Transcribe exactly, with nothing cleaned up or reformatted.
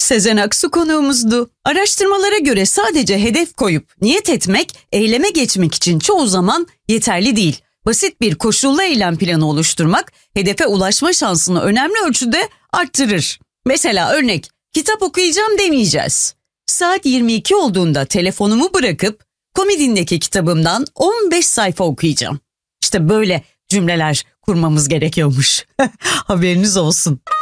Sezen Aksu konuğumuzdu. Araştırmalara göre sadece hedef koyup niyet etmek, eyleme geçmek için çoğu zaman yeterli değil. Basit bir koşullu eylem planı oluşturmak, hedefe ulaşma şansını önemli ölçüde arttırır. Mesela örnek, kitap okuyacağım demeyeceğiz. Saat yirmi iki olduğunda telefonumu bırakıp Komedindeki kitabımdan on beş sayfa okuyacağım. İşte böyle cümleler kurmamız gerekiyormuş. Haberiniz olsun.